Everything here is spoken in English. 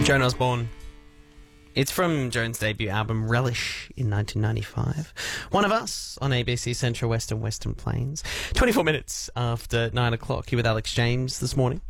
Joan Osborne. It's from Joan's debut album Relish in 1995. One of Us on ABC Central Western Plains. 24 minutes after 9 o'clock. Here with Alex James this morning.